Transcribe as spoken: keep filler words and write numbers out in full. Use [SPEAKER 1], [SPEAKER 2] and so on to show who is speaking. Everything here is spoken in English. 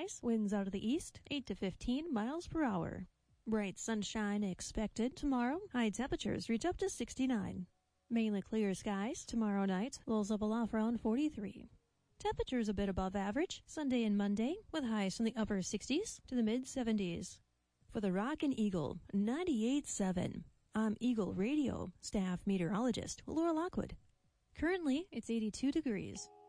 [SPEAKER 1] skies, winds out of the east, eight to fifteen miles per hour. Bright sunshine expected tomorrow. High temperatures reach up to sixty-nine. Mainly clear skies tomorrow night. Lows level off around forty-three. Temperatures a bit above average Sunday and Monday, with highs from the upper sixties to the mid seventies. For the Rockin' Eagle ninety-eight point seven, I'm Eagle Radio staff meteorologist Laura Lockwood. Currently, it's eighty-two degrees.